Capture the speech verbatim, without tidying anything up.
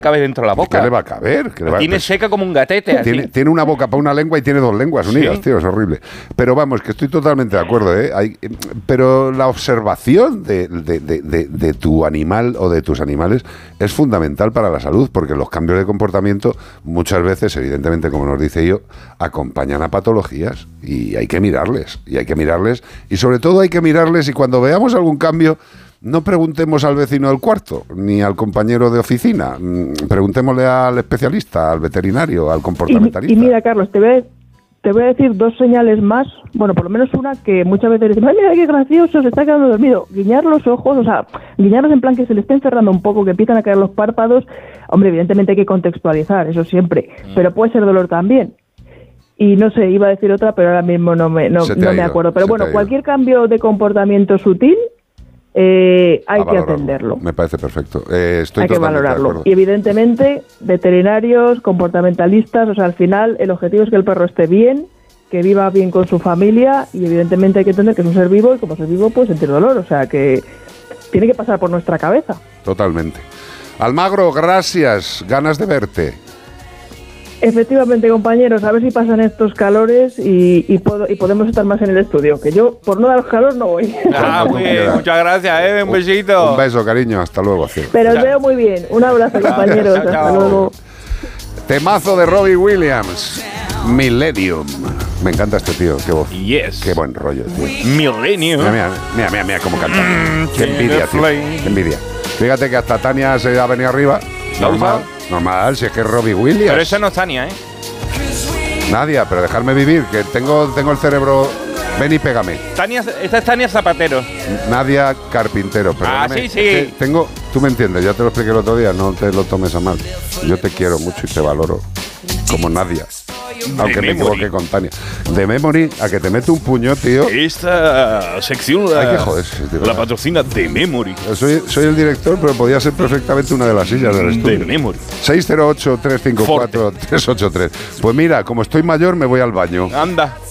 cabe dentro de la boca. ¿Qué le va a caber? ¿Qué le va? Tiene Pues, seca como un gatete. Así. Tiene, tiene una boca para una lengua y tiene dos lenguas unidas, ¿sí? Tío, es horrible. Pero vamos, que estoy totalmente de acuerdo, ¿eh? Hay, pero la observación de, de, de, de, de tu animal o de tus animales es fundamental para la salud, porque los cambios de comportamiento muchas veces, evidentemente, como nos dice yo, acompañan a patologías y hay que mirarles, y hay que mirarles, y sobre todo hay que mirarles y cuando veamos algún cambio, no preguntemos al vecino del cuarto, ni al compañero de oficina, preguntémosle al especialista, al veterinario, al comportamentalista. Y, y mira, Carlos, te voy, a, te voy a decir dos señales más, bueno, por lo menos una que muchas veces dicen, ¡ay, mira qué gracioso, se está quedando dormido! Guiñar los ojos, o sea, guiñarlos en plan que se le estén cerrando un poco, que empiezan a caer los párpados. Hombre, evidentemente hay que contextualizar, eso siempre, mm. pero puede ser dolor también. Y no sé, iba a decir otra, pero ahora mismo no me, no, no me acuerdo. Pero bueno, cualquier cambio de comportamiento sutil, Eh, hay que atenderlo. Me parece perfecto. Eh, estoy hay que valorarlo. Y evidentemente, veterinarios, comportamentalistas, o sea, al final el objetivo es que el perro esté bien, que viva bien con su familia y evidentemente hay que entender que es un ser vivo y como ser vivo puede sentir dolor, o sea que tiene que pasar por nuestra cabeza. Totalmente. Almagro, gracias. Ganas de verte. Efectivamente, compañeros, a ver si pasan estos calores y, y, puedo, y podemos estar más en el estudio, que yo, por no dar calor, no voy. Ah, muy bien, muchas gracias, ¿eh? Un besito. Un, un beso, cariño, hasta luego. Sí. Pero os veo muy bien. Un abrazo, compañeros, chao, hasta chao. luego. Temazo de Robbie Williams, Millennium. Me encanta este tío, qué voz. Yes. Qué buen rollo, tío. Millennium. Mira, mira, mira, mira, mira cómo canta. Mm, qué envidia, tío. Qué envidia. Fíjate que hasta Tania se ha venido arriba. Normal. Normal, si es que es Robbie Williams. Pero esa no es Tania, ¿eh? Nadia, pero dejarme vivir, que tengo, tengo el cerebro... Ven y pégame. Tania, esta es Tania Zapatero. Nadia Carpintero. Ah, sí, sí. Tengo, tú me entiendes, ya te lo expliqué el otro día, no te lo tomes a mal. Yo te quiero mucho y te valoro como Nadia. Aunque me equivoqué con Tania. De Memory, a que te mete un puño, tío. Esta sección la, Hay que joderse, tío, la patrocina de Memory. Soy, soy el director, pero podía ser perfectamente una de las sillas del estudio. De Memory. seis cero ocho, tres cinco cuatro, tres ocho tres. Pues mira, como estoy mayor, me voy al baño. Anda.